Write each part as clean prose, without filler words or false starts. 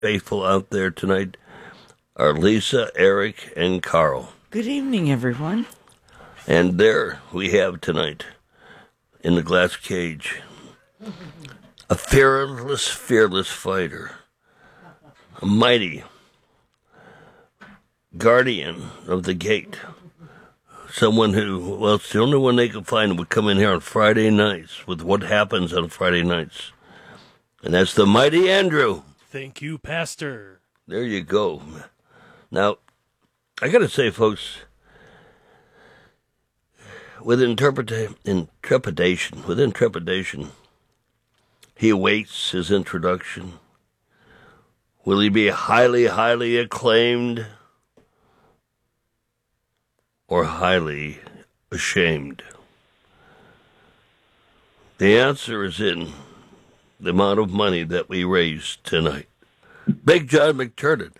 faithful out there tonight are Lisa, Eric, and Carl. Good evening, everyone. And there we have tonight, in the glass cage, a fearless fighter, a mighty guardian of the gate, someone who, well, it's the only one they could find would come in here on Friday nights with what happens on Friday nights. And that's the mighty Andrew. Thank you, Pastor. There you go. Now, I got to say, folks, with trepidation, he awaits his introduction. Will he be highly, highly acclaimed or highly ashamed? The answer is in the amount of money that we raised tonight. Big John McTurnan.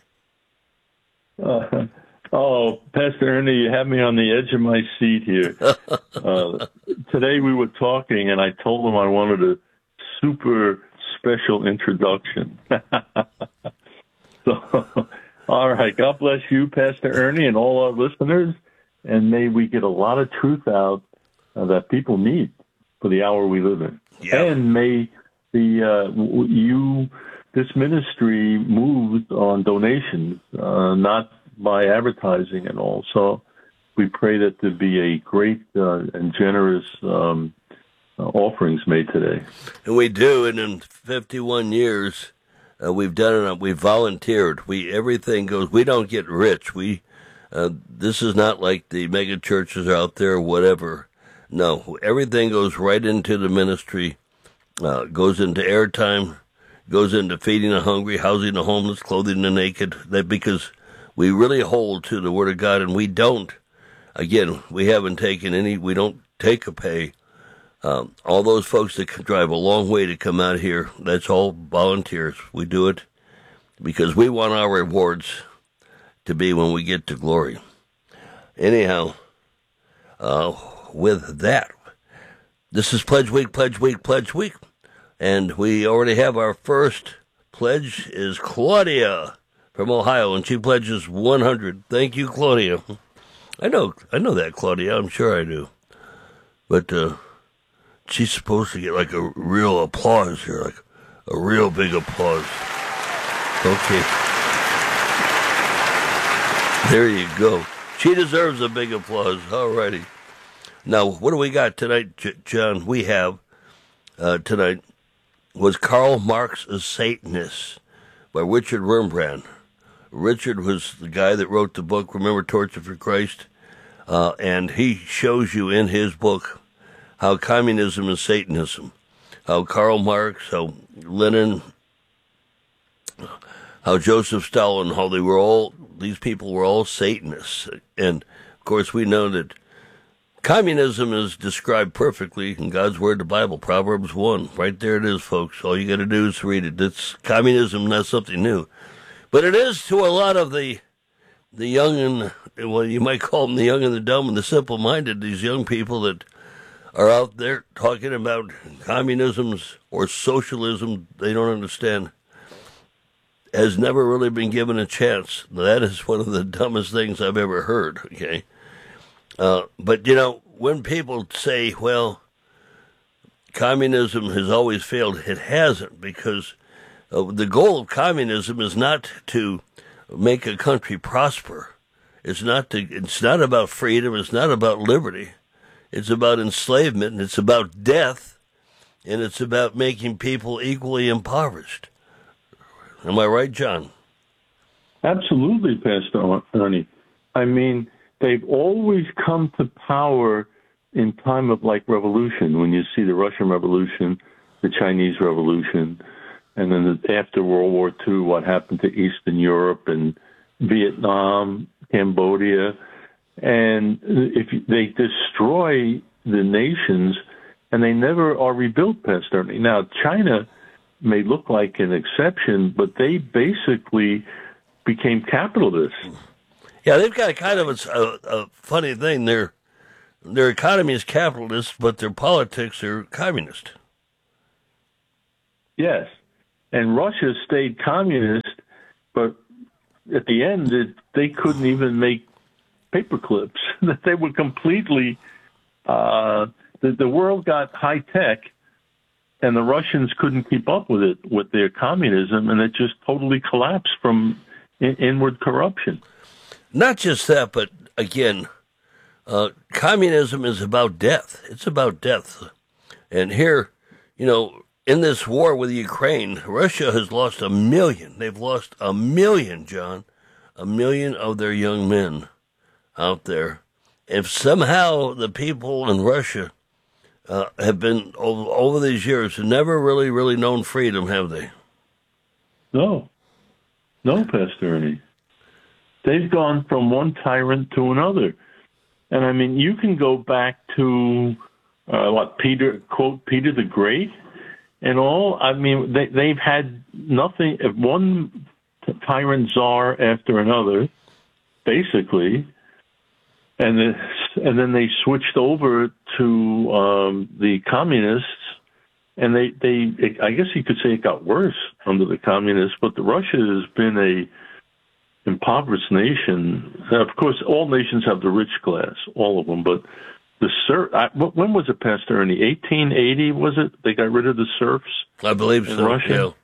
Pastor Ernie, you have me on the edge of my seat here. Today we were talking, and I told him I wanted a super special introduction. So, all right, God bless you, Pastor Ernie, and all our listeners, and may we get a lot of truth out that people need for the hour we live in. Yeah. And may this ministry moves on donations, not by advertising and all. So we pray that there be a great and generous offerings made today. And we do, and in 51 years, we've done it. We've volunteered. Everything goes. We don't get rich. This is not like the mega churches out there, or whatever. No, everything goes right into the ministry. Goes into airtime, goes into feeding the hungry, housing the homeless, clothing the naked. Because we really hold to the Word of God, and we don't. Again, we haven't taken any. We don't take a pay. All those folks that can drive a long way to come out here, that's all volunteers. We do it because we want our rewards to be when we get to glory. Anyhow, with that, this is Pledge Week, and we already have our first pledge is Claudia from Ohio, and she pledges 100. Thank you, Claudia. I know that, Claudia. I'm sure I do. But she's supposed to get like a real applause here, like a real big applause. Okay. There you go. She deserves a big applause. All righty. Now, what do we got tonight, John? We have tonight was Karl Marx a Satanist by Richard Wurmbrand. Richard was the guy that wrote the book, Remember Torture for Christ, and he shows you in his book how communism is Satanism, how Karl Marx, how Lenin, how Joseph Stalin, how these people were all Satanists. And, of course, we know that communism is described perfectly in God's Word, the Bible, Proverbs 1. Right there it is, folks. All you got to do is read it. It's communism, not something new. But it is to a lot of the young and, well, you might call them the young and the dumb and the simple-minded, these young people that are out there talking about communisms or socialism they don't understand, has never really been given a chance. That is one of the dumbest things I've ever heard, okay? But, when people say, well, communism has always failed, it hasn't, because the goal of communism is not to make a country prosper. It's not about freedom. It's not about liberty. It's about enslavement, and it's about death, and it's about making people equally impoverished. Am I right, John? Absolutely, Pastor Ernie. I mean, they've always come to power in time of like revolution. When you see the Russian Revolution, the Chinese Revolution, and then after World War II, what happened to Eastern Europe and Vietnam, Cambodia, and if they destroy the nations, and they never are rebuilt, Pastor Ernie. Now, China may look like an exception, but they basically became capitalists. Yeah, they've got kind of a funny thing. Their economy is capitalist, but their politics are communist. Yes. and Russia stayed communist, but at the end, they couldn't even make paper clips. They were completely, the world got high tech, and the Russians couldn't keep up with it, with their communism, and it just totally collapsed from inward corruption. Not just that, but again, communism is about death. It's about death. And here, in this war with Ukraine, Russia has lost 1 million. They've lost 1 million, John. 1 million of their young men out there. If somehow the people in Russia have been, over these years, never really known freedom, have they? No, Pastor Ernie. They've gone from one tyrant to another. And I mean, you can go back to, Peter the Great and all. I mean, they've had nothing, one tyrant czar after another, basically. And then they switched over to the communists, and they I guess you could say it got worse under the communists. But Russia has been a impoverished nation. Of course, all nations have the rich class, all of them. But when was it, Pastor Ernie? 1880 was it? They got rid of the serfs. I believe in so. Russia?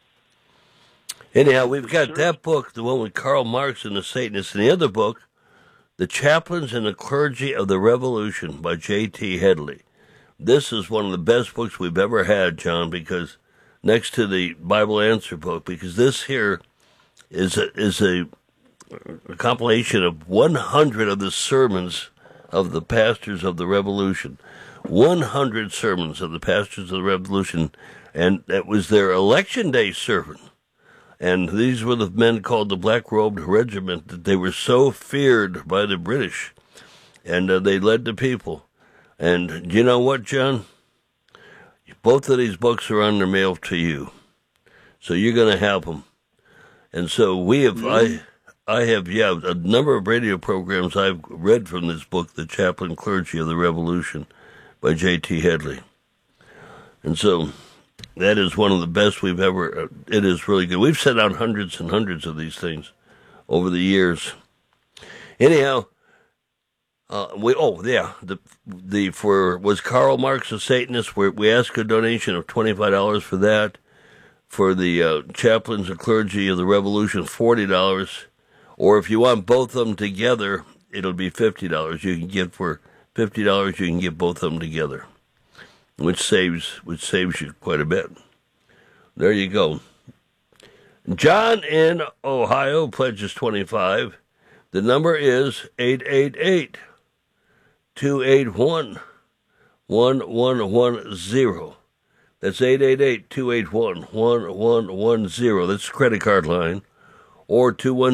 Yeah. Anyhow, we've got that book, the one with Karl Marx and the Satanists, and the other book, The Chaplains and the Clergy of the Revolution by J.T. Headley. This is one of the best books we've ever had, John, because next to the Bible Answer book, because this here is a compilation of 100 of the sermons of the pastors of the Revolution. 100 sermons of the pastors of the Revolution, and that was their election day sermon. And these were the men called the Black-Robed Regiment, that they were so feared by the British, and they led the people. And you know what, John? Both of these books are on their mail to you, so you're going to have them. And so we have, I have, a number of radio programs I've read from this book, The Chaplain Clergy of the Revolution by J.T. Headley. And so that is one of the best we've ever, it is really good. We've sent out hundreds and hundreds of these things over the years. Anyhow, was Karl Marx a Satanist? We asked a donation of $25 for that. For the Chaplains and Clergy of the Revolution, $40. Or if you want both of them together, it'll be $50. You can get for $50, you can get both of them together, which saves you quite a bit. There you go. John in Ohio pledges $25. The number is 888-281-1110. That's 888-281-1110. That's the credit card line. Or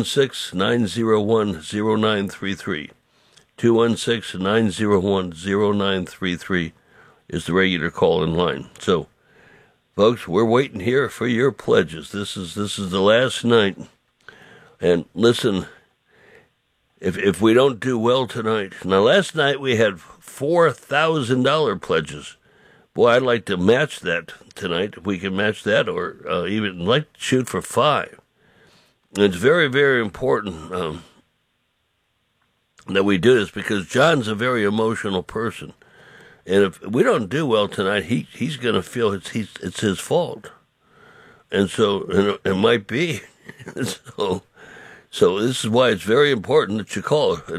216-901-0933. 216-901-0933 is the regular call-in line. So, folks, we're waiting here for your pledges. This is the last night. And listen, if we don't do well tonight. Now, last night we had $4,000 pledges. Boy, I'd like to match that tonight, if we can match that, or even like to shoot for 5. And it's very, very important that we do this, because John's a very emotional person. And if we don't do well tonight, he's going to feel it's his fault. And so it might be. So this is why it's very important that you call at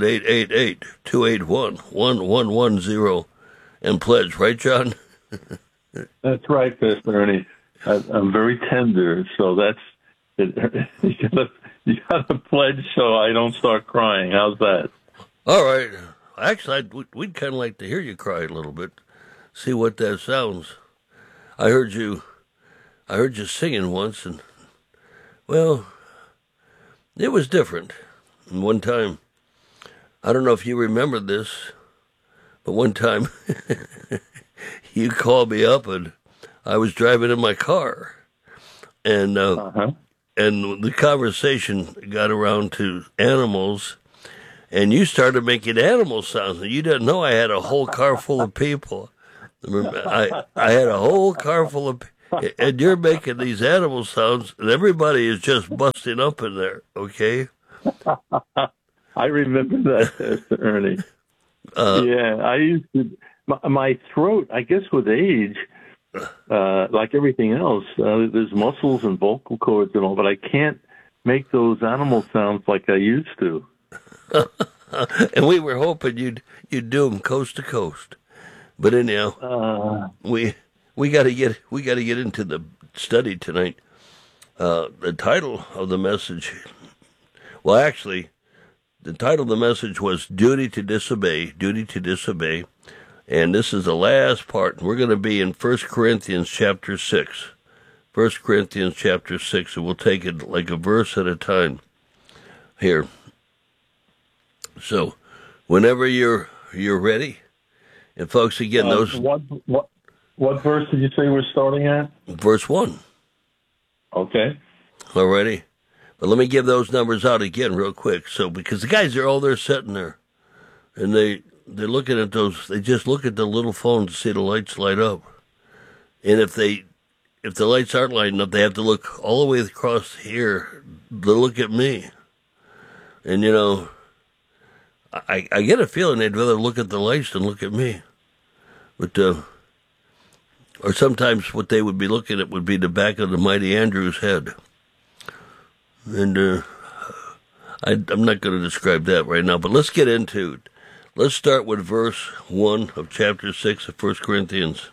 888-281-1110 and pledge. Right, John? That's right, Pastor Ernie. I'm very tender, so that's it. You gotta pledge so I don't start crying. How's that? All right. Actually, we'd kind of like to hear you cry a little bit, see what that sounds. I heard you singing once, and well, it was different. And one time, I don't know if you remember this, but one time you called me up, and I was driving in my car, and and the conversation got around to animals, and you started making animal sounds, and you didn't know I had a whole car full of people. I had a whole car full of, And you're making these animal sounds, and everybody is just busting up in there, okay? I remember that, Pastor Ernie. Yeah, I used to. My throat, I guess, with age, like everything else, there's muscles and vocal cords and all, but I can't make those animal sounds like I used to. And we were hoping you'd do them coast to coast, but anyhow, we got to get into the study tonight. The title of the message, well, actually, the title of the message was "Duty to Disobey." Duty to disobey, and this is the last part. We're going to be in 1 Corinthians chapter 6. 1 Corinthians chapter 6, and we'll take it like a verse at a time here. So, whenever you're ready, and folks, again, those what verse did you say we're starting at? Verse 1. Okay. Alrighty, but let me give those numbers out again real quick. So, because the guys are all there sitting there, and they're looking at those. They just look at the little phone to see the lights light up, and if the lights aren't lighting up, they have to look all the way across here to look at me, and you know. I get a feeling they'd rather look at the lights than look at me. But, or sometimes what they would be looking at would be the back of the mighty Andrew's head. And I'm not going to describe that right now, but let's get into it. Let's start with verse 1 of chapter 6 of 1 Corinthians.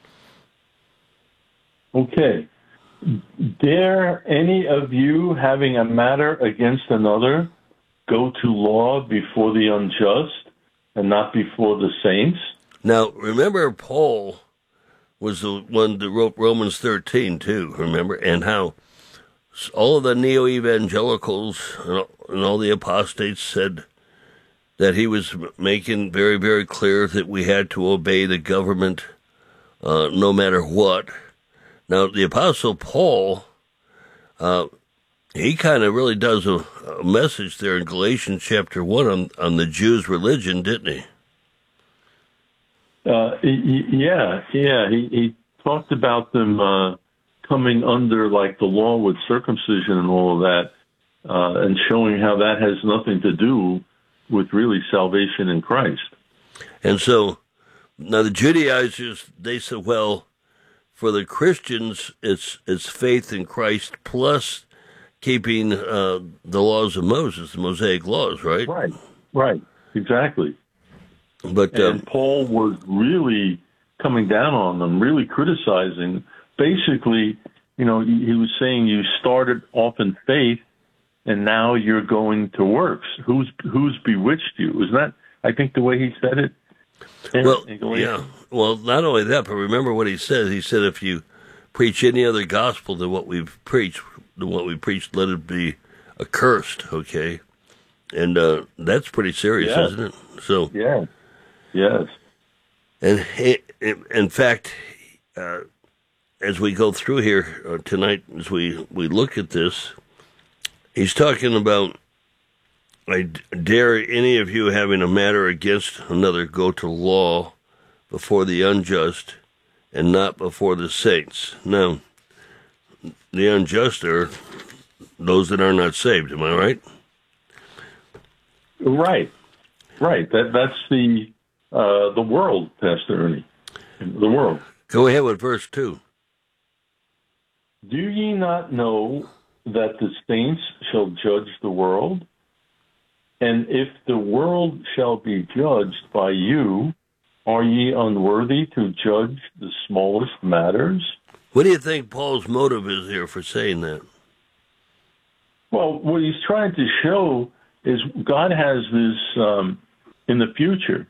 Okay. Dare any of you, having a matter against another, go to law before the unjust and not before the saints? Now, remember, Paul was the one that wrote Romans 13, too, remember? And how all of the neo-evangelicals and all the apostates said that he was making very, very clear that we had to obey the government no matter what. Now, the Apostle Paul, he kind of really does a message there in Galatians chapter 1 on the Jews' religion, didn't he? Yeah. He talked about them coming under like the law with circumcision and all of that, and showing how that has nothing to do with really salvation in Christ. And so now the Judaizers, they said, well, for the Christians, it's faith in Christ plus keeping the laws of Moses, the Mosaic laws, right? Right, exactly. But and Paul was really coming down on them, really criticizing. Basically, you know, he was saying you started off in faith, and now you're going to works. Who's bewitched you? Isn't that, I think, the way he said it? Well, yeah. Well, not only that, but remember what he said. He said, if you preach any other gospel than what we've preached, let it be accursed, okay? And that's pretty serious, isn't it? So yes. And in fact, as we go through here tonight, as we look at this, he's talking about, I dare any of you having a matter against another go to law before the unjust and not before the saints. Now, the unjust are those that are not saved. Am I right? Right. That's the world, Pastor Ernie. The world. Go ahead with verse 2. Do ye not know that the saints shall judge the world? And if the world shall be judged by you, are ye unworthy to judge the smallest matters? What do you think Paul's motive is here for saying that? Well, what he's trying to show is God has this in the future.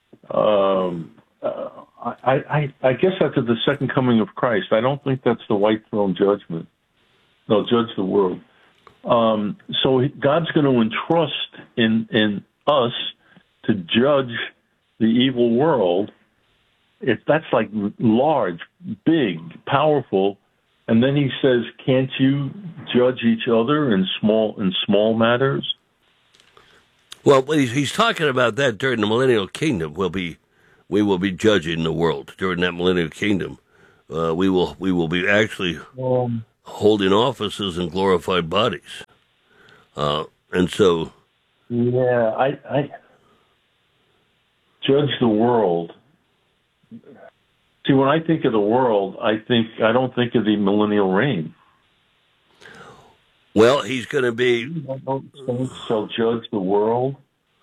I guess after the second coming of Christ. I don't think that's the white throne judgment. They'll judge the world. So God's going to entrust in us to judge the evil world. If that's like large, big, powerful, and then he says, "Can't you judge each other in small matters?" Well, he's talking about that during the millennial kingdom. We will be judging the world during that millennial kingdom. we will be actually holding offices in glorified bodies, and so. Yeah, I judge the world. See, when I think of the world, I don't think of the millennial reign. Well, he's going to be. I don't think shall judge the world.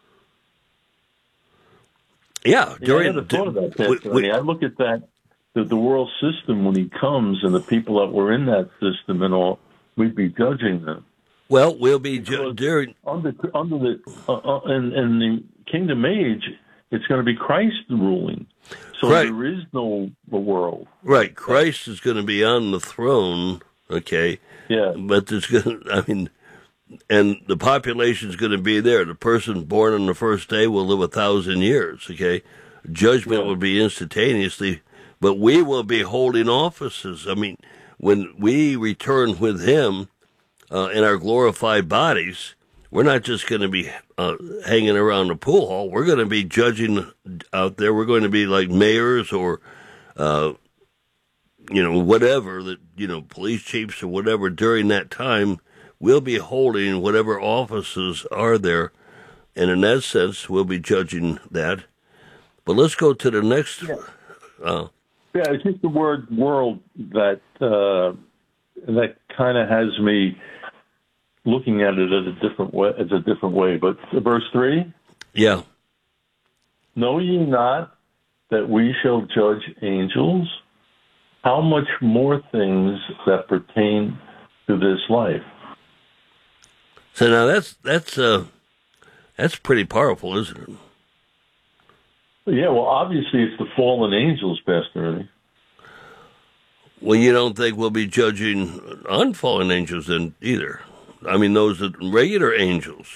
Yeah, I never thought of that, Pastor. I look at that, the world system when he comes and the people that were in that system and all, we'd be judging them. Well, we'll be during under the in the kingdom age, it's going to be Christ ruling. So right. There is no world. Right, Christ is going to be on the throne. Okay. Yeah. But there's going to, and the population is going to be there. The person born on the first day will live 1,000 years. Okay. Judgment will be instantaneously, but we will be holding offices. I mean, when we return with him in our glorified bodies, we're not just going to be hanging around the pool hall. We're going to be judging out there. We're going to be like mayors or, whatever that, police chiefs or whatever during that time. We'll be holding whatever offices are there. And in that sense, we'll be judging that. But let's go to the next. It's just the word world that kind of has me looking at it as a different way. But verse 3? Yeah. Know ye not that we shall judge angels? How much more things that pertain to this life? So now that's pretty powerful, isn't it? Yeah, well, obviously it's the fallen angels, Pastor Ernie. Well, you don't think we'll be judging unfallen angels then either? I mean, those that regular angels.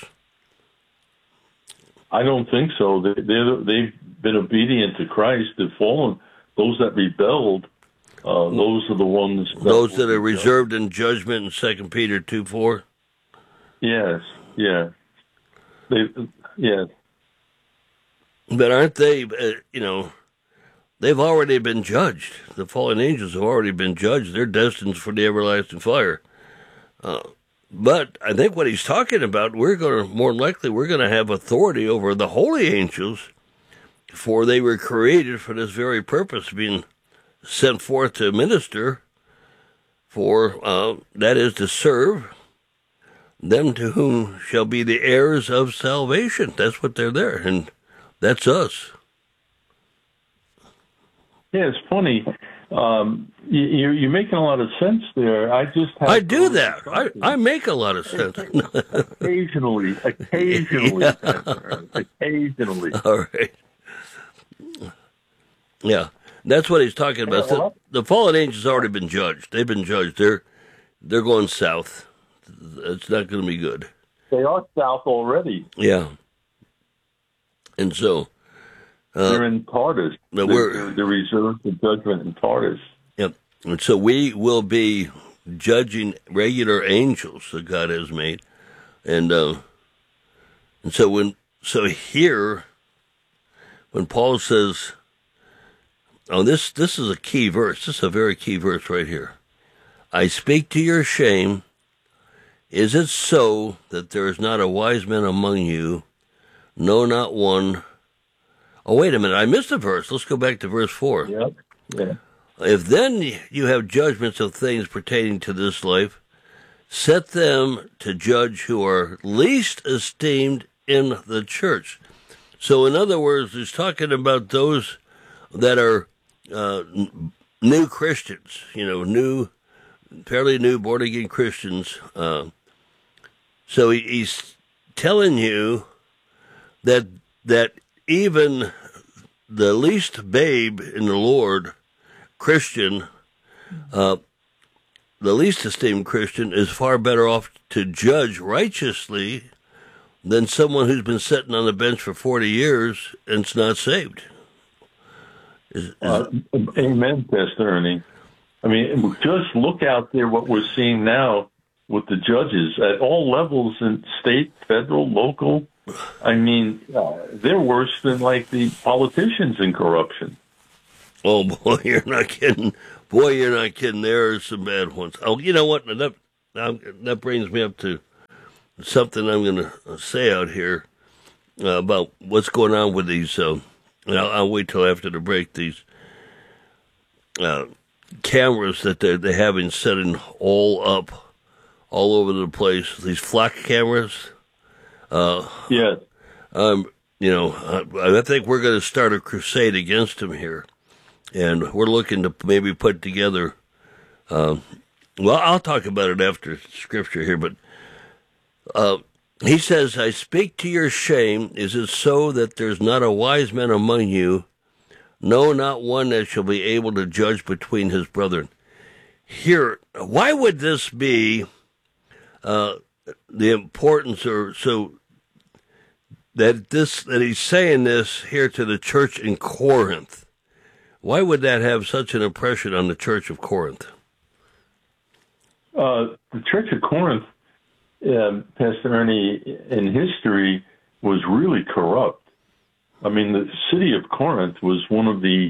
I don't think so. They've been obedient to Christ. They've fallen. Those that rebelled, those are the ones. Those that are reserved in judgment in 2 Peter 2:4. Yes. Yeah. Yes. But aren't they? They've already been judged. The fallen angels have already been judged. They're destined for the everlasting fire. But I think what he's talking about, we're going to have authority over the holy angels, for they were created for this very purpose, being sent forth to minister, for that is to serve them to whom shall be the heirs of salvation. That's what they're there, and that's us. Yeah, it's funny. You're making a lot of sense there. I do that. I make a lot of sense. Occasionally. Occasionally. All right. Yeah, that's what he's talking about. The fallen angels have already been judged. They've been judged. They're going south. It's not going to be good. They are south already. Yeah. And so they're in Tartarus. They're reserved for judgment in Tartarus. Yep. And so we will be judging regular angels that God has made, and so here, when Paul says, this is a key verse. This is a very key verse right here. I speak to your shame. Is it so that there is not a wise man among you? No, not one. Oh, wait a minute. I missed a verse. Let's go back to verse 4. Yep. Yeah. If then you have judgments of things pertaining to this life, set them to judge who are least esteemed in the church. So, in other words, he's talking about those that are new Christians, fairly new born-again Christians. So he's telling you that even the least babe in the Lord, Christian, the least esteemed Christian, is far better off to judge righteously than someone who's been sitting on the bench for 40 years and's not saved. Amen, Pastor Ernie. I mean, just look out there what we're seeing now with the judges at all levels in state, federal, local. I mean, they're worse than like the politicians in corruption. Oh, boy, you're not kidding. Boy, you're not kidding. There are some bad ones. Oh, you know what? That brings me up to something I'm going to say out here about what's going on with these. I'll wait till after the break. These cameras that they're having setting all up all over the place. These flock cameras. Yes. I think we're going to start a crusade against them here. And we're looking to maybe put together, well, I'll talk about it after Scripture here, but he says, I speak to your shame. Is it so that there's not a wise man among you? No, not one that shall be able to judge between his brethren. Here, why would this be the importance, or so that he's saying this here to the church in Corinth? Why would that have such an impression on the Church of Corinth? The Church of Corinth, Pastor Ernie, in history was really corrupt. I mean, the city of Corinth was one of the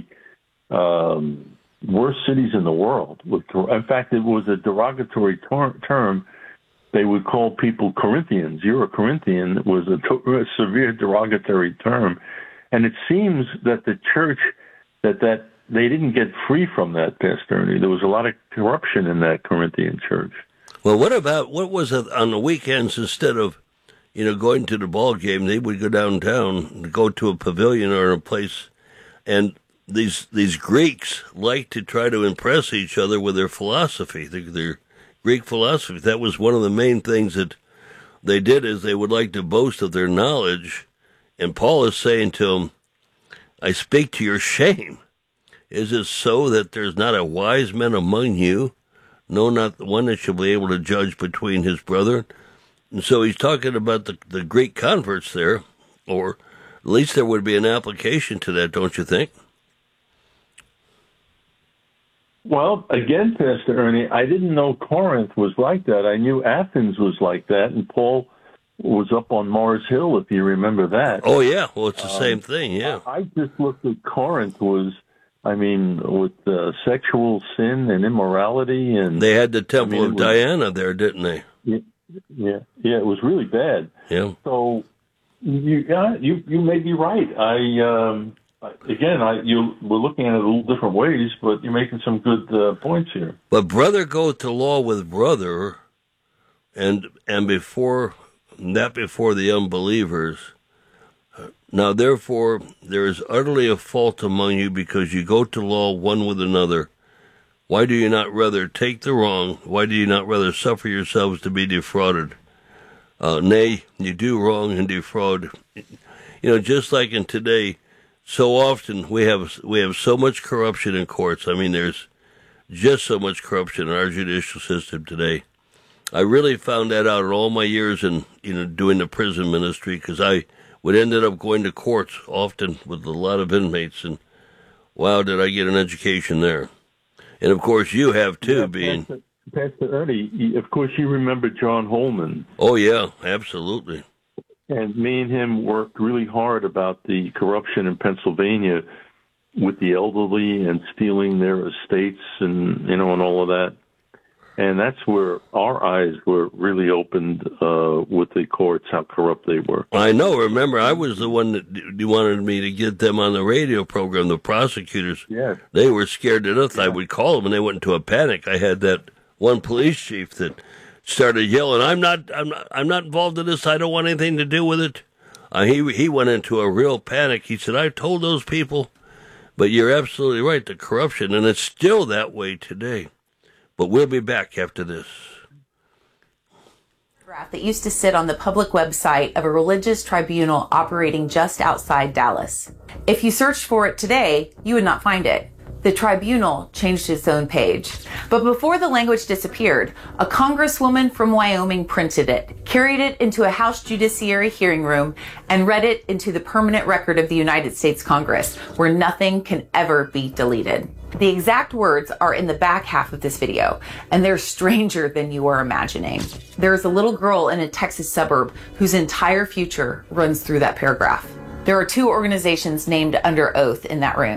worst cities in the world. In fact, it was a derogatory term. They would call people Corinthians. You're a Corinthian. It was a severe derogatory term. And it seems that the church, that they didn't get free from that, Pastor Ernie. There was a lot of corruption in that Corinthian church. Well, what was it on the weekends? Instead of, going to the ball game, they would go downtown, go to a pavilion or a place, and these Greeks like to try to impress each other with their philosophy, their Greek philosophy. That was one of the main things that they did, is they would like to boast of their knowledge. And Paul is saying to them, I speak to your shame. Is it so that there's not a wise man among you? No, not the one that shall be able to judge between his brethren. And so he's talking about the Greek converts there, or at least there would be an application to that, don't you think? Well, again, Pastor Ernie, I didn't know Corinth was like that. I knew Athens was like that, and Paul was up on Mars Hill, if you remember that. Oh, yeah. Well, it's the same thing, yeah. I just looked at Corinth with sexual sin and immorality. And they had the Temple of Diana there, didn't they? Yeah, it was really bad. Yeah. So, you may be right. We're looking at it a little different ways, but you're making some good points here. But brother goeth to law with brother, and before the unbelievers. Now therefore there is utterly a fault among you, because you go to law one with another. Why do you not rather take the wrong? Why do you not rather suffer yourselves to be defrauded? Nay, you do wrong and defraud. Just like in today, so often we have so much corruption in courts. I mean, there's just so much corruption in our judicial system today. I really found that out in all my years in doing the prison ministry, because I would ended up going to courts often with a lot of inmates, and wow, did I get an education there. And of course you have too, Pastor Ernie, of course you remember John Holman. Oh yeah, absolutely. And me and him worked really hard about the corruption in Pennsylvania with the elderly and stealing their estates and and all of that. And that's where our eyes were really opened with the courts, how corrupt they were. I know. Remember, I was the one that wanted me to get them on the radio program, the prosecutors. Yes. They were scared to death. Yeah. I would call them, and they went into a panic. I had that one police chief that started yelling, I'm not involved in this. I don't want anything to do with it. He went into a real panic. He said, I told those people. But you're absolutely right, the corruption, and it's still that way today. But we'll be back after this. That used to sit on the public website of a religious tribunal operating just outside Dallas. If you searched for it today, you would not find it. The tribunal changed its own page. But before the language disappeared, a congresswoman from Wyoming printed it, carried it into a House Judiciary hearing room, and read it into the permanent record of the United States Congress, where nothing can ever be deleted. The exact words are in the back half of this video, and they're stranger than you are imagining. There is a little girl in a Texas suburb whose entire future runs through that paragraph. There are two organizations named under oath in that room.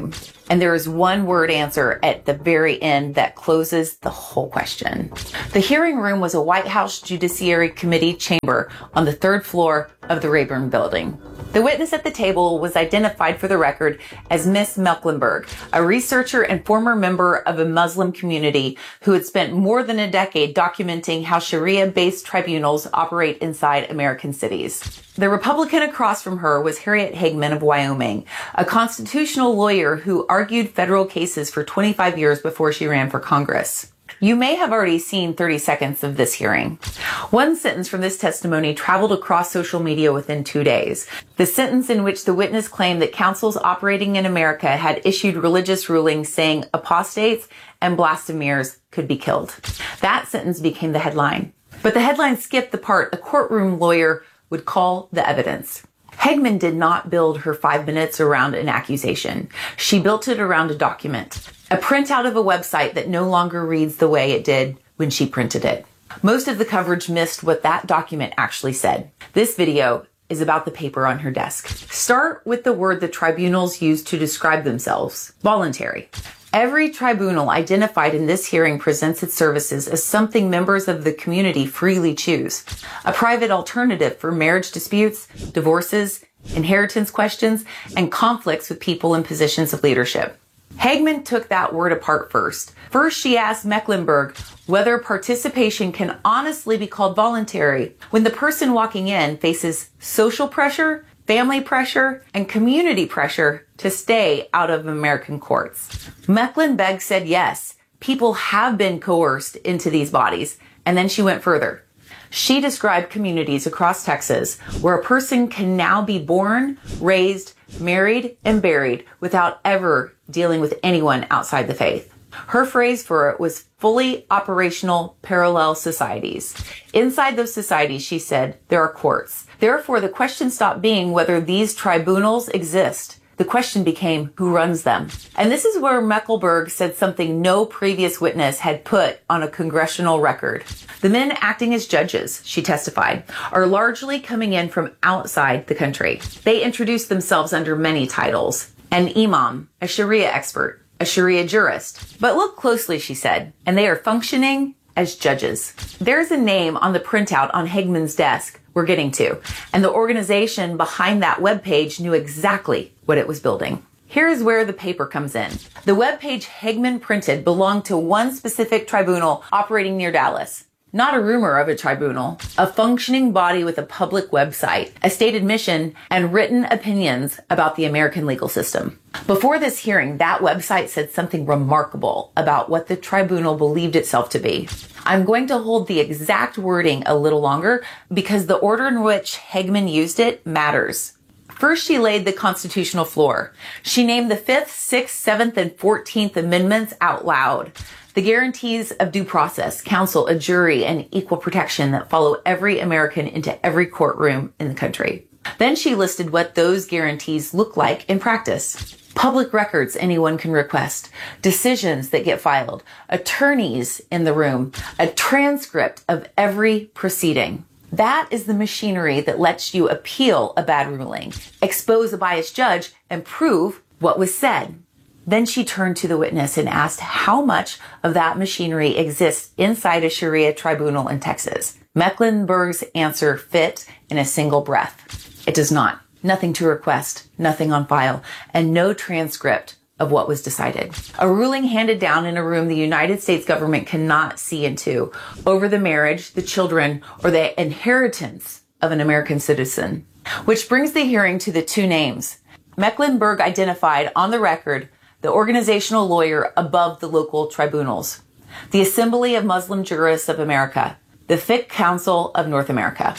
And there is one word answer at the very end that closes the whole question. The hearing room was a White House Judiciary Committee chamber on the 3rd floor of the Rayburn Building. The witness at the table was identified for the record as Miss Mecklenburg, a researcher and former member of a Muslim community who had spent more than a decade documenting how Sharia-based tribunals operate inside American cities. The Republican across from her was Harriet Hageman of Wyoming, a constitutional lawyer who argued federal cases for 25 years before she ran for Congress. You may have already seen 30 seconds of this hearing. One sentence from this testimony traveled across social media within 2 days. The sentence in which the witness claimed that councils operating in America had issued religious rulings saying apostates and blasphemers could be killed. That sentence became the headline. But the headline skipped the part a courtroom lawyer would call the evidence. Hageman did not build her 5 minutes around an accusation. She built it around a document, a printout of a website that no longer reads the way it did when she printed it. Most of the coverage missed what that document actually said. This video is about the paper on her desk. Start with the word the tribunals used to describe themselves: voluntary. Every tribunal identified in this hearing presents its services as something members of the community freely choose. A private alternative for marriage disputes, divorces, inheritance questions, and conflicts with people in positions of leadership. Hageman took that word apart first. First, she asked Mecklenburg whether participation can honestly be called voluntary when the person walking in faces social pressure, family pressure, and community pressure to stay out of American courts. Mecklenburg said yes, people have been coerced into these bodies, and then she went further. She described communities across Texas where a person can now be born, raised, married, and buried without ever dealing with anyone outside the faith. Her phrase for it was fully operational parallel societies. Inside those societies, she said, there are courts. Therefore, the question stopped being whether these tribunals exist. The question became who runs them. And this is where Mecklenburg said something no previous witness had put on a congressional record. The men acting as judges, she testified, are largely coming in from outside the country. They introduce themselves under many titles: an imam, a Sharia expert, a Sharia jurist. But look closely, she said, and they are functioning as judges. There's a name on the printout on Hageman's desk we're getting to, and the organization behind that webpage knew exactly what it was building. Here's where the paper comes in. The webpage Hageman printed belonged to one specific tribunal operating near Dallas. Not a rumor of a tribunal, a functioning body with a public website, a stated mission, and written opinions about the American legal system. Before this hearing, that website said something remarkable about what the tribunal believed itself to be. I'm going to hold the exact wording a little longer because the order in which Hageman used it matters. First, she laid the constitutional floor. She named the 5th, 6th, 7th, and 14th Amendments out loud. The guarantees of due process, counsel, a jury, and equal protection that follow every American into every courtroom in the country. Then she listed what those guarantees look like in practice. Public records anyone can request, decisions that get filed, attorneys in the room, a transcript of every proceeding. That is the machinery that lets you appeal a bad ruling, expose a biased judge, and prove what was said. Then she turned to the witness and asked how much of that machinery exists inside a Sharia tribunal in Texas. Mecklenburg's answer fit in a single breath. It does not. Nothing to request, nothing on file, and no transcript of what was decided. A ruling handed down in a room the United States government cannot see into over the marriage, the children, or the inheritance of an American citizen. Which brings the hearing to the two names. Mecklenburg identified on the record the organizational lawyer above the local tribunals, the Assembly of Muslim Jurists of America, the Fiqh Council of North America.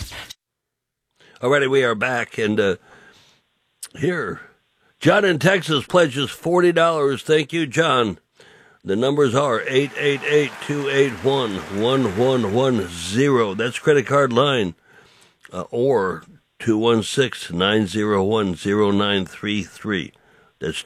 Alrighty, we are back, and here, John in Texas pledges $40. Thank you, John. The numbers are 888-281-1110. That's credit card line, or 216-901-0933. That's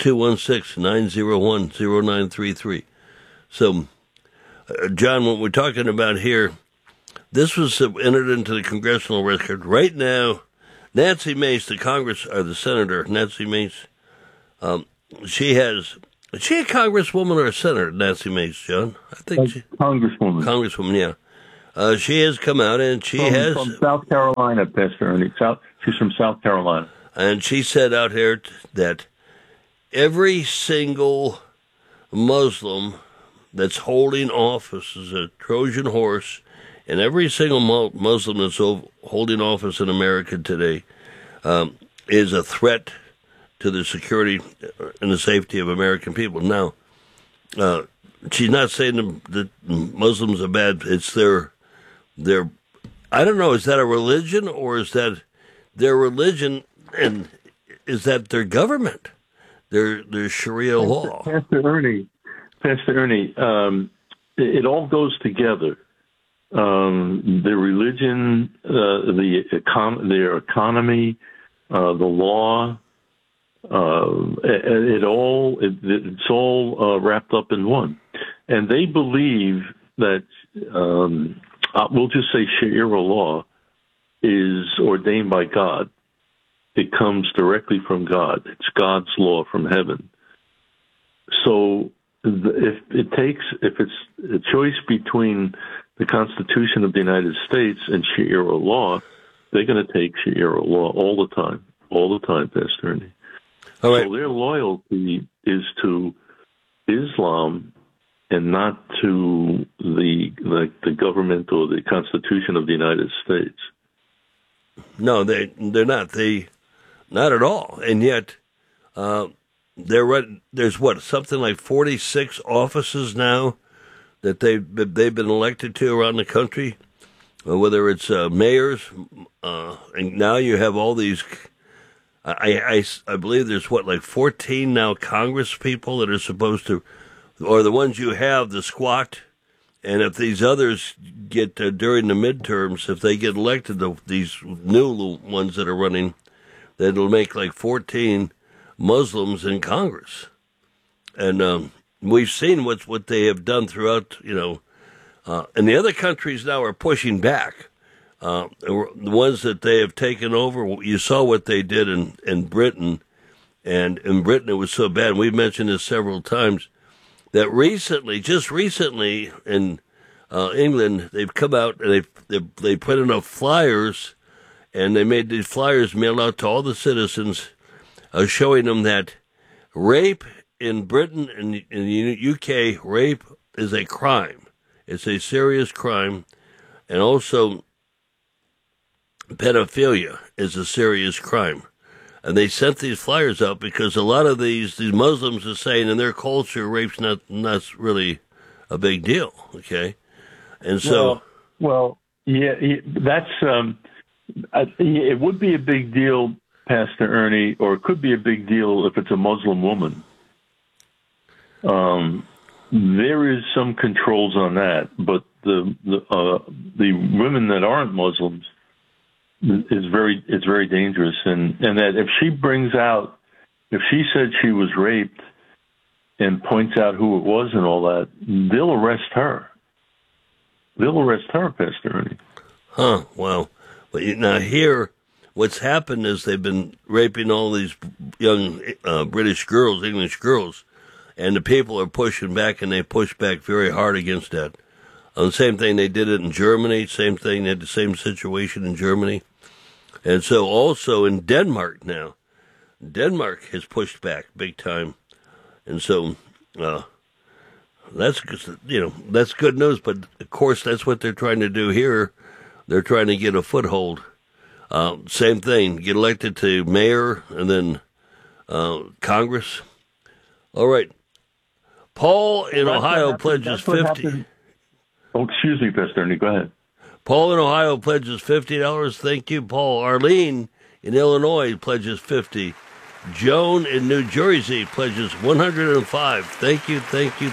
216-901-0933. So, John, what we're talking about here, this was entered into the congressional record. Right now, Nancy Mace, the senator, Nancy Mace, she has Is she a congresswoman or a senator, Nancy Mace, John? I think Congresswoman. Congresswoman, yeah. She has come out and she has from South Carolina, Pastor Ernie. She's from South Carolina, and she said out here that every single Muslim that's holding office is a Trojan horse, and every single Muslim that's holding office in America today is a threat to the security and the safety of American people. Now, she's not saying that Muslims are bad. It's their, I don't know, is that a religion or is that their religion and is that their government, their Sharia law? Pastor Ernie, it all goes together. The religion, their economy, the law, it's all wrapped up in one. And they believe that, we'll just say Sharia law is ordained by God. It comes directly from God. It's God's law from heaven. So if it's a choice between the Constitution of the United States and Sharia law, they're going to take Sharia law all the time, Pastor Ernie. All right. So their loyalty is to Islam and not to the government or the Constitution of the United States. No, they're not. Not at all. And yet, there's something like 46 offices now that they've been elected to around the country, whether it's mayors, and now you have all these. I believe there's 14 now Congress people that are supposed to, or the ones you have, the squat, and if these others get during the midterms, if they get elected, these new ones that are running, that'll make 14 Muslims in Congress, and we've seen what they have done throughout, and the other countries now are pushing back. The ones that they have taken over, you saw what they did in Britain, and in Britain it was so bad. We've mentioned this several times that just recently in England, they've come out and they put enough flyers, and they made these flyers mailed out to all the citizens, showing them that rape in Britain and in the UK, rape is a crime. It's a serious crime, and also pedophilia is a serious crime. And they sent these flyers out because a lot of these Muslims are saying in their culture, rape's not really a big deal, okay? And so... Well, that's... it would be a big deal, Pastor Ernie, or it could be a big deal if it's a Muslim woman. There is some controls on that, but the women that aren't Muslims, it's very dangerous, and that if she said she was raped and points out who it was and all that, they'll arrest her. They'll arrest her, Pastor Ernie. Huh? Well, but now here, what's happened is they've been raping all these young British girls, English girls, and the people are pushing back, and they push back very hard against that. The same thing, they did it in Germany. Same thing, they had the same situation in Germany. And so also in Denmark now, Denmark has pushed back big time. And so that's good news. But, of course, that's what they're trying to do here. They're trying to get a foothold. Same thing, get elected to mayor and then Congress. All right. Paul in Ohio pledges 50. Oh, excuse me, Pastor Ernie, go ahead. Paul in Ohio pledges $50. Thank you, Paul. Arlene in Illinois pledges $50. Joan in New Jersey pledges $105. Thank you.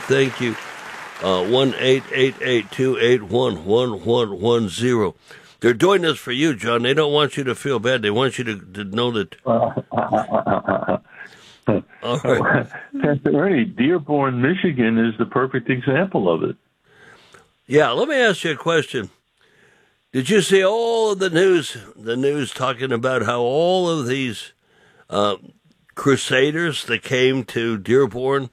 1-888-281-1110. They're doing this for you, John. They don't want you to feel bad. They want you to know that. All right. Pastor Ernie, Dearborn, Michigan is the perfect example of it. Yeah, let me ask you a question. Did you see all of the news talking about how all of these crusaders that came to Dearborn,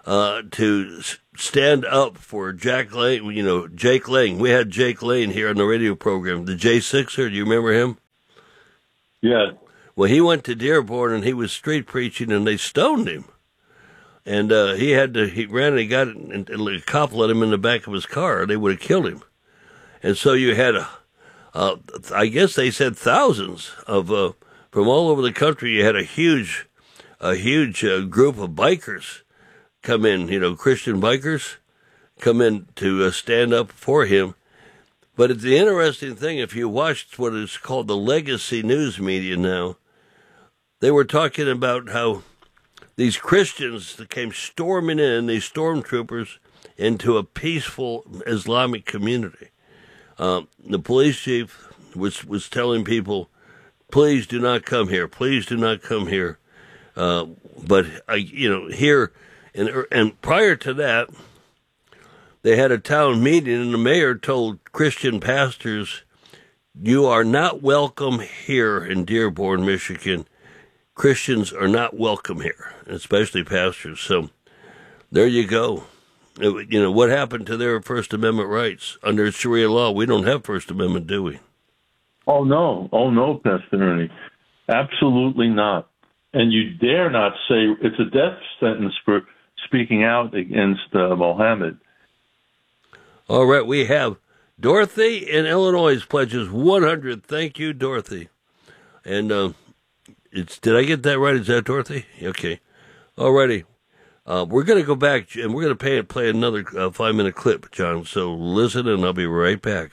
to stand up for Jack Lane. You know, Jake Lane. We had Jake Lane here on the radio program. The J6er, do you remember him? Yeah. Well, he went to Dearborn and he was street preaching and they stoned him. And he ran and he got it, and a cop let him in the back of his car. They would have killed him. And so you had, I guess they said thousands of, from all over the country. You had a huge group of bikers come in, you know, Christian bikers come in to stand up for him. But it's the interesting thing, if you watched what is called the legacy news media now, they were talking about how these Christians that came storming in, these stormtroopers, into a peaceful Islamic community. The police chief was telling people, please do not come here. Please do not come here. But here, and prior to that, they had a town meeting, and the mayor told Christian pastors, you are not welcome here in Dearborn, Michigan. Christians are not welcome here, especially pastors. So there you go. You know, what happened to their First Amendment rights? Under Sharia law, we don't have First Amendment, do we? Oh, no, Pastor Ernie. Absolutely not. And you dare not say it's a death sentence for speaking out against Mohammed. All right, we have Dorothy in Illinois pledges 100. Thank you, Dorothy. And did I get that right? Is that Dorothy? Okay. All righty. We're going to go back, and we're going to play another 5-minute clip, John. So listen, and I'll be right back.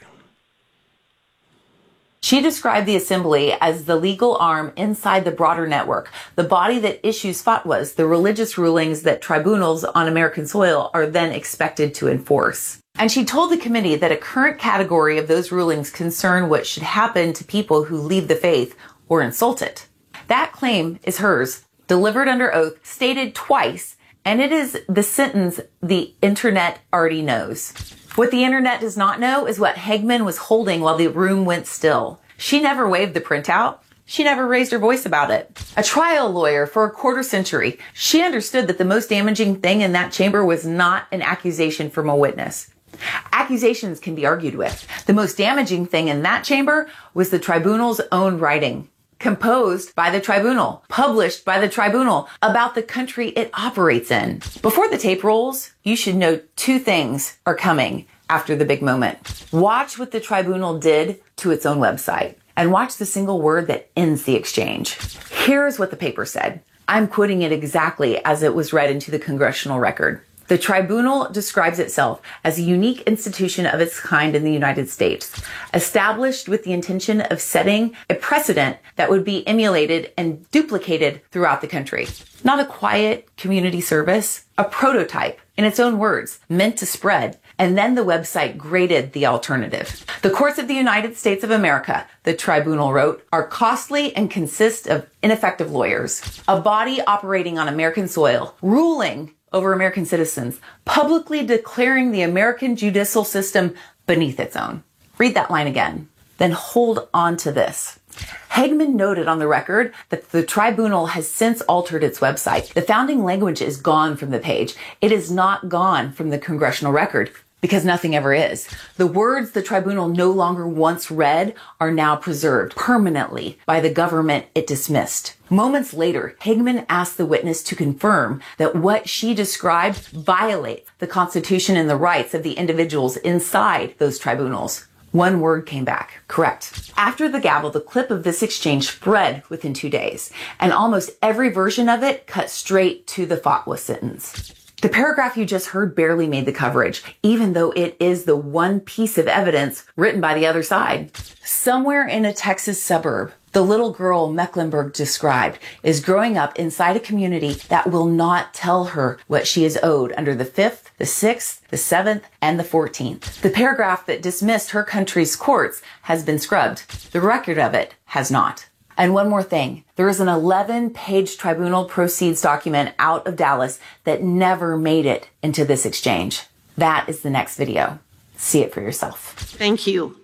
She described the assembly as the legal arm inside the broader network, the body that issues fatwas, the religious rulings that tribunals on American soil are then expected to enforce. And she told the committee that a current category of those rulings concern what should happen to people who leave the faith or insult it. That claim is hers, delivered under oath, stated twice, and it is the sentence the internet already knows. What the internet does not know is what Hegman was holding while the room went still. She never waved the printout. She never raised her voice about it. A trial lawyer for a quarter century, she understood that the most damaging thing in that chamber was not an accusation from a witness. Accusations can be argued with. The most damaging thing in that chamber was the tribunal's own writing, composed by the tribunal, published by the tribunal, about the country it operates in. Before the tape rolls, you should know 2 things are coming after the big moment. Watch what the tribunal did to its own website, and watch the single word that ends the exchange. Here's what the paper said. I'm quoting it exactly as it was read into the congressional record. The tribunal describes itself as a unique institution of its kind in the United States, established with the intention of setting a precedent that would be emulated and duplicated throughout the country. Not a quiet community service, a prototype, in its own words, meant to spread. And then the website graded the alternative. The courts of the United States of America, the tribunal wrote, are costly and consist of ineffective lawyers. A body operating on American soil, ruling over American citizens, publicly declaring the American judicial system beneath its own. Read that line again. Then hold on to this. Hegman noted on the record that the tribunal has since altered its website. The founding language is gone from the page. It is not gone from the congressional record, because nothing ever is. The words the tribunal no longer once read are now preserved permanently by the government it dismissed. Moments later, Hegman asked the witness to confirm that what she described violates the Constitution and the rights of the individuals inside those tribunals. One word came back, correct. After the gavel, the clip of this exchange spread within 2 days, and almost every version of it cut straight to the fatwa sentence. The paragraph you just heard barely made the coverage, even though it is the one piece of evidence written by the other side. Somewhere in a Texas suburb, the little girl Mecklenburg described is growing up inside a community that will not tell her what she is owed under the 5th, the 6th, the 7th, and the 14th. The paragraph that dismissed her country's courts has been scrubbed. The record of it has not. And one more thing, there is an 11-page tribunal proceeds document out of Dallas that never made it into this exchange. That is the next video. See it for yourself. Thank you.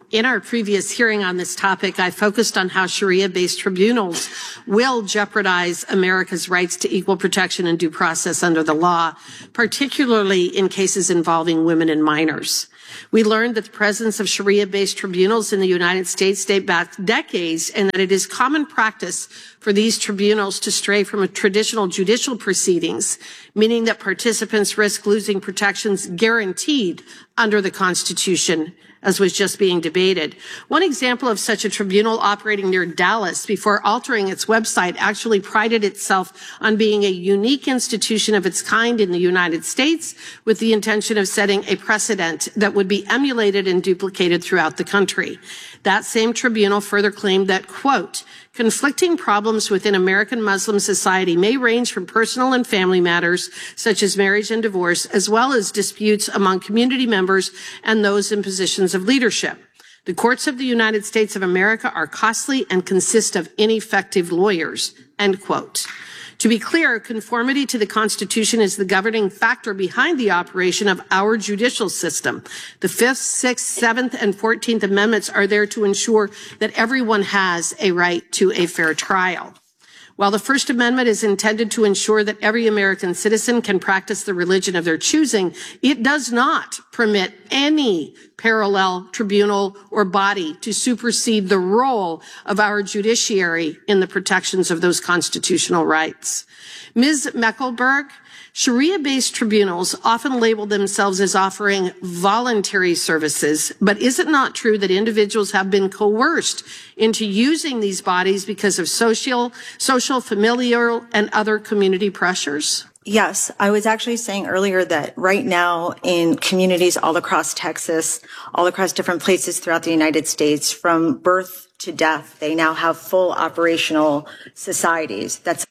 In our previous hearing on this topic, I focused on how Sharia-based tribunals will jeopardize America's rights to equal protection and due process under the law, particularly in cases involving women and minors. We learned that the presence of Sharia-based tribunals in the United States date back decades, and that it is common practice for these tribunals to stray from traditional judicial proceedings, meaning that participants risk losing protections guaranteed under the Constitution, as was just being debated. One example of such a tribunal operating near Dallas before altering its website actually prided itself on being a unique institution of its kind in the United States, with the intention of setting a precedent that would be emulated and duplicated throughout the country. That same tribunal further claimed that, quote, conflicting problems within American Muslim society may range from personal and family matters, such as marriage and divorce, as well as disputes among community members and those in positions of leadership. The courts of the United States of America are costly and consist of ineffective lawyers, end quote. To be clear, conformity to the Constitution is the governing factor behind the operation of our judicial system. The 5th, 6th, 7th, and 14th Amendments are there to ensure that everyone has a right to a fair trial. While the First Amendment is intended to ensure that every American citizen can practice the religion of their choosing, it does not permit any parallel tribunal or body to supersede the role of our judiciary in the protections of those constitutional rights. Ms. Meckelberg, Sharia-based tribunals often label themselves as offering voluntary services, but is it not true that individuals have been coerced into using these bodies because of social, familial, and other community pressures? Yes, I was actually saying earlier that right now in communities all across Texas, all across different places throughout the United States, from birth to death, they now have full operational societies. That's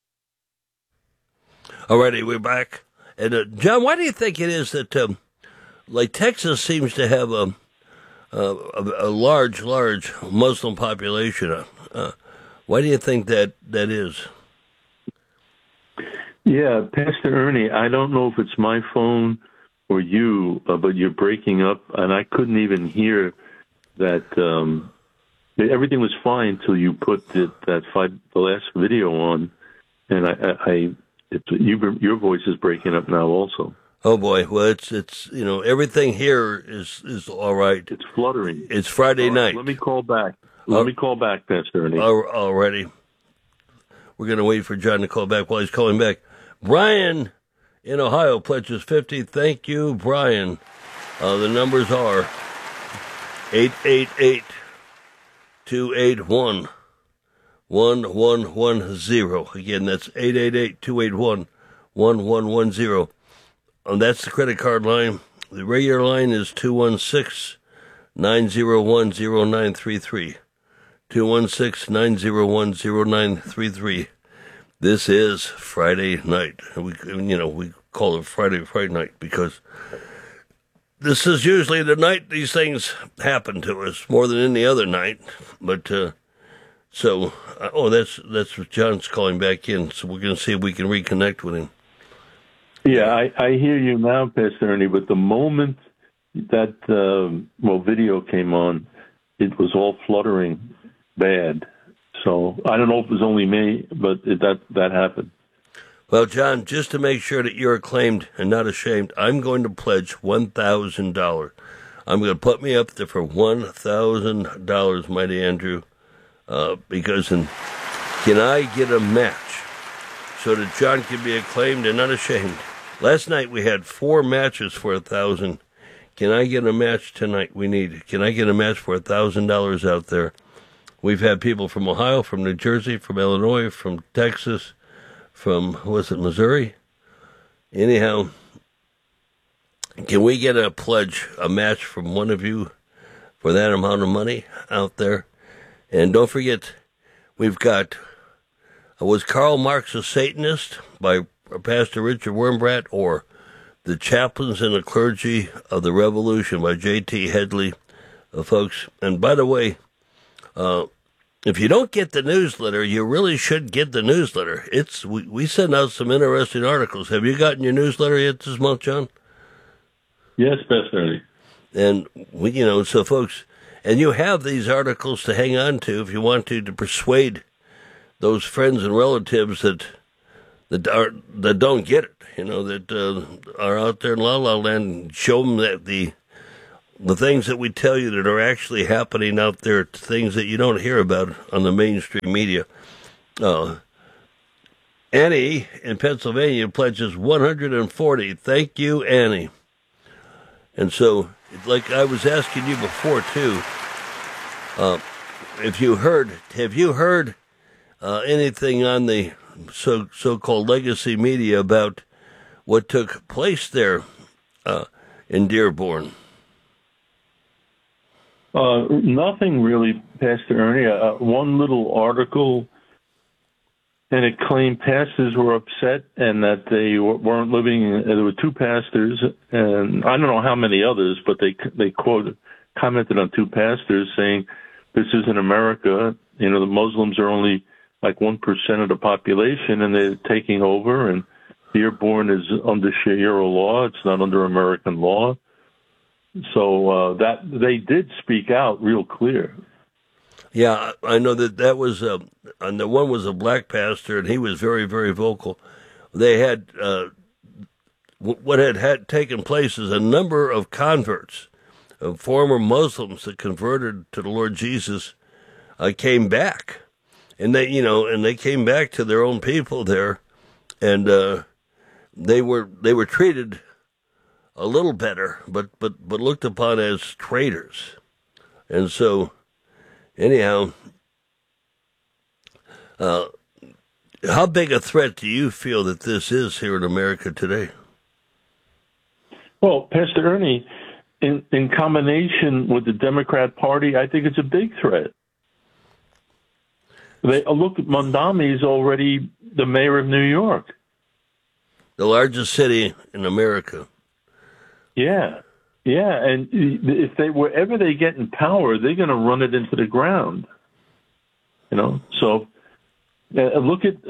Alrighty, we're back. And John, why do you think it is that, like Texas seems to have a large Muslim population? Why do you think that is? Yeah, Pastor Ernie, I don't know if it's my phone or you, but you're breaking up, and I couldn't even hear that. Everything was fine till you put the last video on, and your voice is breaking up now also. Oh boy, well it's everything here is all right. It's fluttering. It's Friday night. Let me call back. Let me call back, Pastor Ernie. Alrighty. We're gonna wait for John to call back while he's calling back. Brian in Ohio pledges 50. Thank you, Brian. The numbers are 888-281. 1110. Again, that's 888-281-1110. That's the credit card line. The regular line is 216-901-0933. 216-901-0933. This is Friday night. We call it Friday night because this is usually the night these things happen to us more than any other night. But, that's John's calling back in, so we're going to see if we can reconnect with him. Yeah, I hear you now, Pastor Ernie, but the moment that video came on, it was all fluttering bad. So I don't know if it was only me, but that happened. Well, John, just to make sure that you're acclaimed and not ashamed, I'm going to pledge $1,000. I'm going to put me up there for $1,000, Mighty Andrew. Because can I get a match so that John can be acclaimed and not ashamed? Last night we had 4 matches for $1,000. Can I get a match tonight? Can I get a match for $1,000 out there? We've had people from Ohio, from New Jersey, from Illinois, from Texas, from, Missouri? Anyhow, can we get a match from one of you for that amount of money out there? And don't forget, we've got, was Karl Marx a Satanist by Pastor Richard Wurmbrand, or The Chaplains and the Clergy of the Revolution by J.T. Headley, folks. And by the way, if you don't get the newsletter, you really should get the newsletter. We send out some interesting articles. Have you gotten your newsletter yet this month, John? Yes, Pastor Ernie. And so folks, And you have these articles to hang on to if you want to persuade those friends and relatives that don't get it, that are out there in La La Land. Show them that the things that we tell you that are actually happening out there, things that you don't hear about on the mainstream media. Annie in Pennsylvania pledges $140. Thank you, Annie. And so, like I was asking you before too, have you heard anything on the so-called legacy media about what took place there in Dearborn? Nothing really, Pastor Ernie. One little article, and it claimed pastors were upset and that they weren't living. There were two pastors, and I don't know how many others, but they commented on two pastors saying, "This isn't America. The Muslims are only like 1% of the population, and they're taking over. And Dearborn is under Sharia law; it's not under American law." So that they did speak out real clear. Yeah, I know that was and the one was a black pastor, and he was very, very vocal. They had what had taken place is a number of converts, former Muslims that converted to the Lord Jesus, came back, and they came back to their own people there, and they were treated a little better, but looked upon as traitors, and so. Anyhow, how big a threat do you feel that this is here in America today? Well, Pastor Ernie, in combination with the Democrat Party, I think it's a big threat. Look, Mondami is already the mayor of New York. The largest city in America. Yeah. Yeah, and if wherever they get in power, they're going to run it into the ground. So look at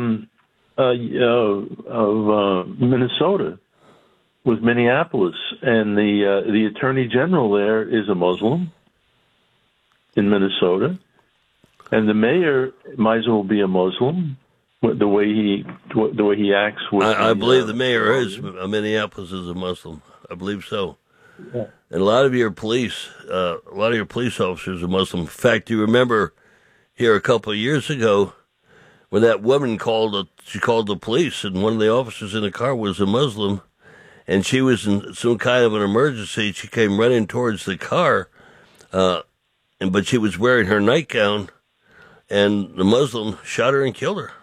Minnesota with Minneapolis, and the attorney general there is a Muslim in Minnesota, and the mayor might as well be a Muslim. The way he acts with. I believe the mayor of Minneapolis is a Muslim. I believe so. Yeah. And a lot of your police officers are Muslim. In fact, you remember here a couple of years ago when that woman called the police, and one of the officers in the car was a Muslim, and she was in some kind of an emergency. She came running towards the car, but she was wearing her nightgown, and the Muslim shot her and killed her.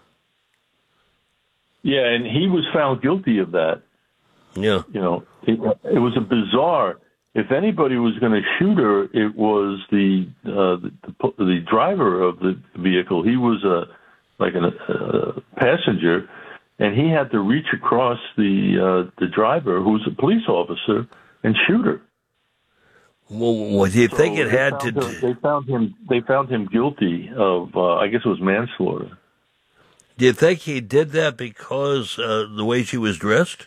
Yeah, and he was found guilty of that. Yeah. It was a bizarre. If anybody was going to shoot her, it was the driver of the vehicle. He was a passenger, and he had to reach across the driver, who was a police officer, and shoot her. Well, do you think it had to? They found him guilty of, I guess it was manslaughter. Do you think he did that because the way she was dressed?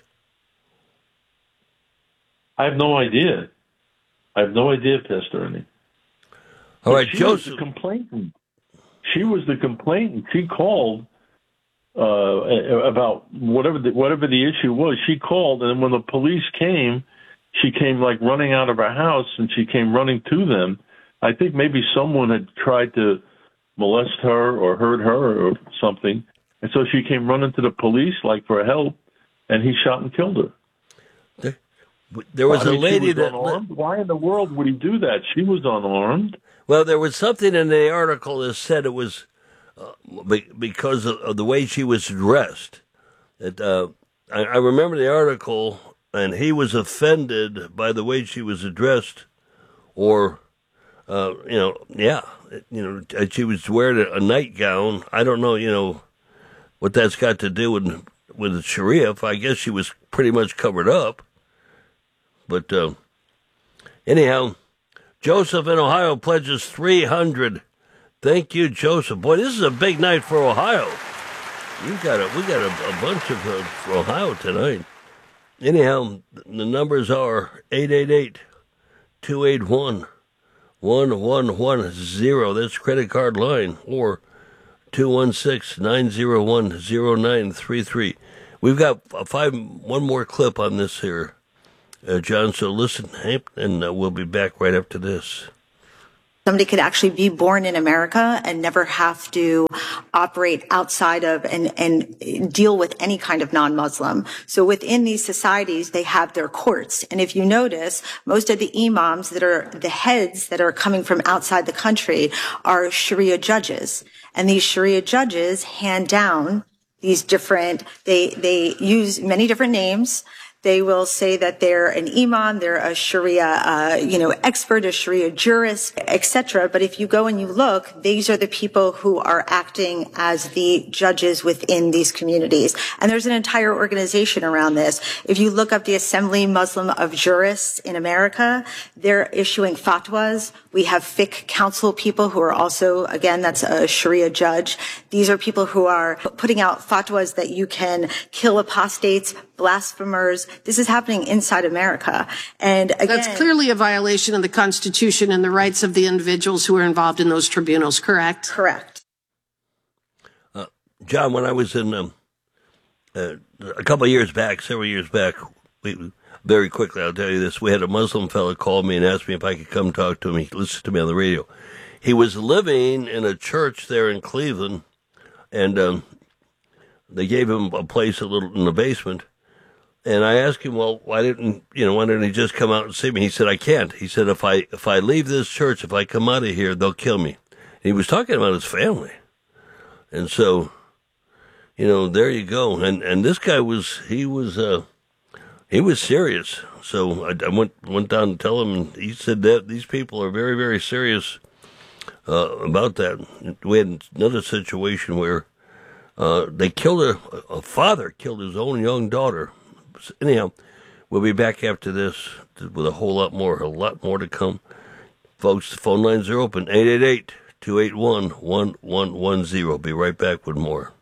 I have no idea. Pastor Ernie. All right, she Joseph. Was the complainant. She was the complainant. She called about whatever the issue was. She called, and when the police came, she came like running out of her house, and she came running to them. I think maybe someone had tried to molest her or hurt her or something, and so she came running to the police like for help, and he shot and killed her. There was a lady that. Unarmed? Why in the world would he do that? She was unarmed. Well, there was something in the article that said it was because of the way she was dressed. That I remember the article, and he was offended by the way she was dressed, or she was wearing a nightgown. I don't know, what that's got to do with the Sharia. I guess she was pretty much covered up. But anyhow, Joseph in Ohio pledges $300. Thank you, Joseph. Boy, this is a big night for Ohio. We got a bunch of for Ohio tonight. Anyhow, the numbers are 888-281-1037, 1110. That's credit card line. Or 216-901-0933. We've got one more clip on this here, John. So listen, and we'll be back right after this. Somebody could actually be born in America and never have to operate outside of and deal with any kind of non-Muslim. So within these societies, they have their courts. And if you notice, most of the imams that are the heads that are coming from outside the country are Sharia judges. And these Sharia judges hand down these different, they use many different names. They will say that they're an imam, they're a Sharia, expert, a Sharia jurist, etc. But if you go and you look, these are the people who are acting as the judges within these communities. And there's an entire organization around this. If you look up the Assembly Muslim of Jurists in America, they're issuing fatwas. We have fiqh council people who are also, again, that's a Sharia judge. These are people who are putting out fatwas that you can kill apostates, blasphemers. This is happening inside America. And again, that's clearly a violation of the Constitution and the rights of the individuals who are involved in those tribunals, correct? Correct. John, when I was in a couple of years back, several years back, very quickly, I'll tell you this, we had a Muslim fellow call me and asked me if I could come talk to him. He listened to me on the radio. He was living in a church there in Cleveland, and they gave him a place a little in the basement. And I asked him, well, why didn't he just come out and see me? He said, I can't. He said, if I leave this church, if I come out of here, they'll kill me. And he was talking about his family. And so, there you go. And this guy was serious. So I went down to tell him, and he said that these people are very, very serious about that. We had another situation where they killed a father killed his own young daughter. Anyhow, we'll be back after this with a lot more to come. Folks, the phone lines are open, 888-281-1110. Be right back with more.